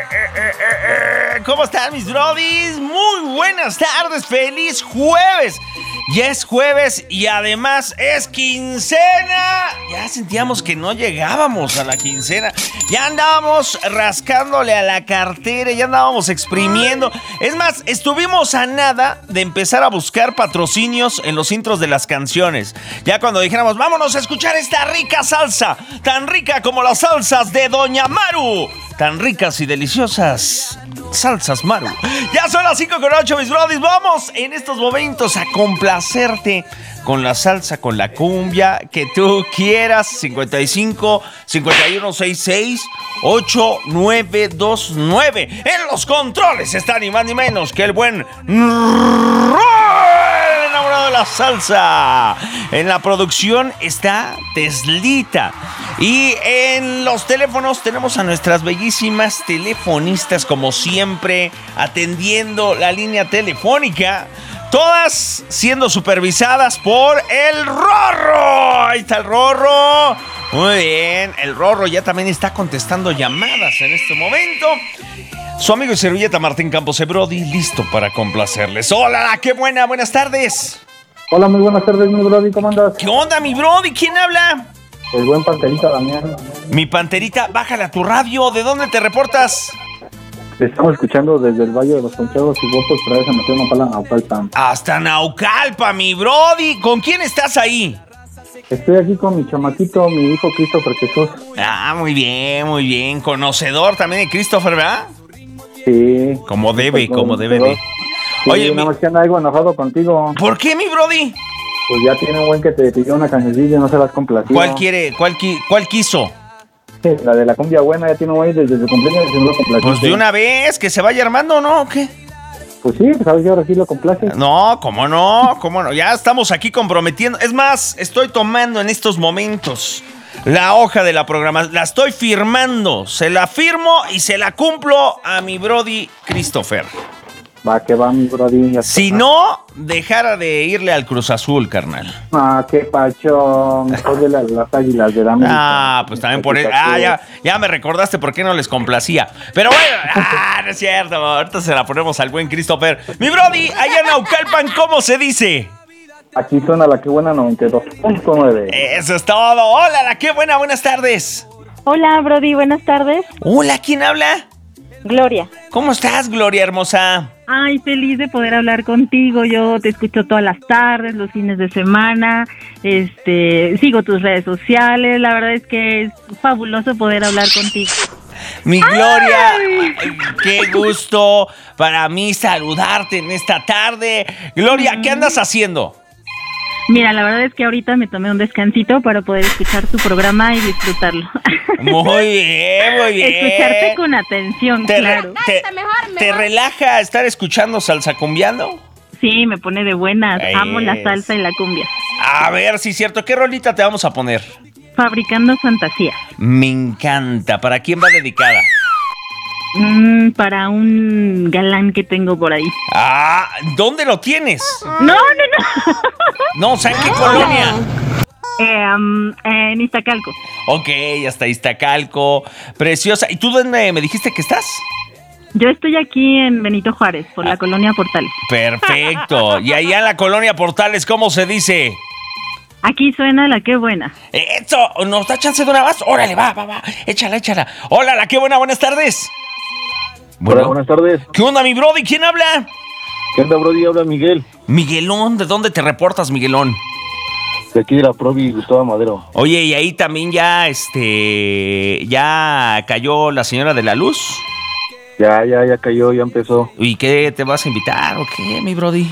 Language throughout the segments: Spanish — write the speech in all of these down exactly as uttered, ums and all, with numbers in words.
eh, eh, eh. ¿Cómo están mis brodis? Muy buenas tardes, feliz jueves. Ya es jueves y además es quincena. Ya sentíamos que no llegábamos a la quincena. Ya andábamos rascándole a la cartera, ya andábamos exprimiendo. Es más, estuvimos a nada de empezar a buscar patrocinios en los intros de las canciones. Ya cuando dijéramos, vámonos a escuchar esta rica salsa, tan rica como las salsas de Doña Maru. Tan ricas y deliciosas salsas Maru. Ya son las cinco con ocho, mis brodis. Vamos en estos momentos a complacerte con la salsa, con la cumbia que tú quieras. cincuenta y cinco, cincuenta y uno, sesenta y seis, ocho nueve dos nueve. En los controles está ni más ni menos que el buen enamorado de la salsa. En la producción está Teslita. Y en los teléfonos tenemos a nuestras bellísimas telefonistas, como siempre, atendiendo la línea telefónica. Todas siendo supervisadas por el Rorro. Ahí está el Rorro. Muy bien, el Rorro ya también está contestando llamadas en este momento. Su amigo y servilleta Martín Campos Brody, listo para complacerles. ¡Hola! ¡Qué buena! Buenas tardes. Hola, muy buenas tardes, mi Brody. ¿Cómo andas? ¿Qué onda, mi Brody? ¿Quién habla? El buen Panterita Damián. Mi Panterita, bájale a tu radio. ¿De dónde te reportas? Te estamos escuchando desde el Valle de los Conchagos y votos para esa nación Nopala, Naucalpan. Hasta Naucalpa, mi Brody. ¿Con quién estás ahí? Estoy aquí con mi chamaquito, mi hijo Christopher Jesús. Ah, muy bien, muy bien. Conocedor también de Christopher, ¿verdad? Sí. Como debe, como debe de. Sí, Oye, nada mi... más que anda algo enojado contigo. ¿Por qué, mi Brody? Pues ya tiene un buen que te pidió una cancioncilla y no se las complació. ¿Cuál quiere? ¿Cuál, qui... ¿Cuál quiso? Sí, la de la cumbia buena, ya tiene un buen desde su cumpleaños y no lo complació. Pues de una vez, que se vaya armando, ¿no? ¿O qué? Pues sí, pues a ver si ahora sí lo complace. No, ¿cómo no? ¿Cómo no? Ya estamos aquí comprometiendo. Es más, estoy tomando en estos momentos la hoja de la programación. La estoy firmando. Se la firmo y se la cumplo a mi Brody Christopher. Va, que va, mi Brody. Si no, dejara de irle al Cruz Azul, carnal. Ah, qué pacho. Mejor de las, las Águilas de la América. Ah, pues también por eso. Ah, ya, ya me recordaste por qué no les complacía. Pero bueno, ah, no es cierto. Ahorita se la ponemos al buen Christopher. Mi Brody, allá en Naucalpan, ¿cómo se dice? Aquí suena la que buena noventa y dos punto nueve. Eso es todo. Hola, la que buena. Buenas tardes. Hola, Brody. Buenas tardes. Hola, ¿quién habla? Gloria. ¿Cómo estás, Gloria hermosa? Ay, feliz de poder hablar contigo. Yo te escucho todas las tardes, los fines de semana. Este, sigo tus redes sociales. La verdad es que es fabuloso poder hablar contigo. Mi Gloria, ¡ay! Qué gusto para mí saludarte en esta tarde. Gloria, ¿qué andas haciendo? Mira, la verdad es que ahorita me tomé un descansito para poder escuchar tu programa y disfrutarlo. Muy bien, muy bien. Escucharte con atención, ¿Te, claro. te, ¿Te relaja estar escuchando salsa cumbiando? Sí, me pone de buenas. Es. Amo la salsa y la cumbia. A ver, sí es cierto. ¿Qué rolita te vamos a poner? Fabricando fantasías. Me encanta. ¿Para quién va dedicada? Mm, para un galán que tengo por ahí. Ah, ¿dónde lo tienes? No, no, no. No, o sea, ¿en qué colonia? Eh, um, eh, en Iztacalco. Ok, hasta Iztacalco. Preciosa. ¿Y tú dónde me dijiste que estás? Yo estoy aquí en Benito Juárez, por la Ah. colonia Portales. Perfecto. Y allá en la colonia Portales, ¿cómo se dice? Aquí suena la que buena. ¡Eso! ¿Nos da chance de una más? Órale, va, va, va. Échala, échala. Hola, la que buena. Buenas tardes. Bueno. Hola, buenas tardes. ¿Qué onda, mi Brody? ¿Quién habla? ¿Qué onda, Brody? Habla Miguel. Miguelón, ¿de dónde te reportas, Miguelón? De aquí de la Provi, Gustavo Madero. Oye, y ahí también ya, este, ya cayó la señora de la luz. Ya, ya, ya cayó, ya empezó. ¿Y qué, te vas a invitar o qué, mi Brody?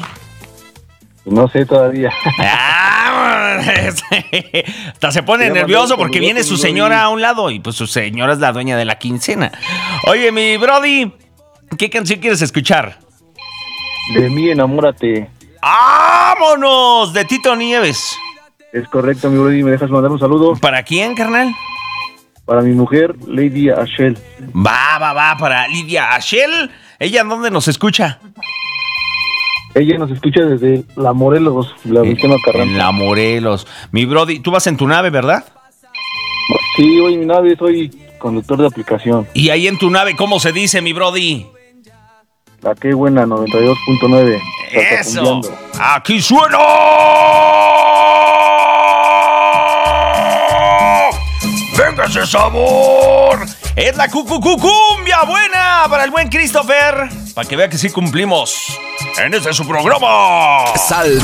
No sé todavía. Ah, hasta se pone Ya nervioso mandó, porque mandó, viene su mandó, señora mandó. a un lado y pues su señora es la dueña de la quincena. Oye, mi Brody, ¿qué canción quieres escuchar? De mí, enamórate. ¡Vámonos! De Tito Nieves. Es correcto, mi Brody. ¿Me dejas mandar un saludo? ¿Para quién, carnal? Para mi mujer, Lady Ashel. Va, va, va, para Lidia Ashel. ¿Ella en dónde nos escucha? Ella nos escucha desde La Morelos, la Venustiano Carranza. En La Morelos. Mi Brody, tú vas en tu nave, ¿verdad? Sí, hoy mi nave, soy conductor de aplicación. Y ahí en tu nave, ¿cómo se dice, mi brody? La que buena, noventa y dos punto nueve. ¡Eso! ¡Aquí suena! ¡Venga ese sabor! Es la cucucucumbia buena para el buen Christopher. Para que vea que sí cumplimos en este su programa. Sal